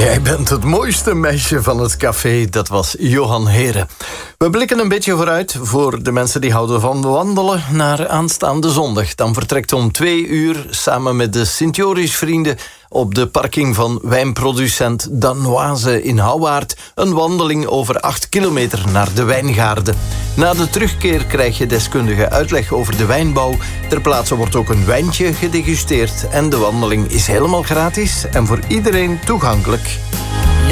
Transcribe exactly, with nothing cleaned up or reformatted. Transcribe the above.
Jij bent het mooiste meisje van het café, dat was Johan Heren. We blikken een beetje vooruit voor de mensen die houden van wandelen naar aanstaande zondag. Dan vertrekt om twee uur samen met de Sint-Joris vrienden op de parking van wijnproducent Danoise in Houwaard een wandeling over acht kilometer naar de wijngaarden. Na de terugkeer krijg je deskundige uitleg over de wijnbouw. Ter plaatse wordt ook een wijntje gedegusteerd en de wandeling is helemaal gratis en voor iedereen toegankelijk.